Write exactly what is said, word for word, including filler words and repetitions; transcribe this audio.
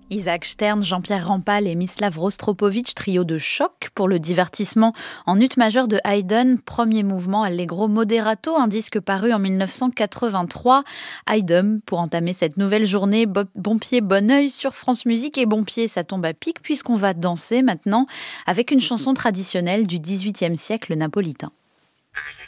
Isaac Stern, Jean-Pierre Rampal et Mislav Rostropovitch, trio de choc pour le divertissement en ut majeur de Haydn, premier mouvement Allegro moderato, un disque paru en mille neuf cent quatre-vingt-trois. Haydn, pour entamer cette nouvelle journée, bon pied, bon oeil sur France Musique, et bon pied, ça tombe à pic puisqu'on va danser maintenant avec une chanson traditionnelle du dix-huitième siècle napolitain.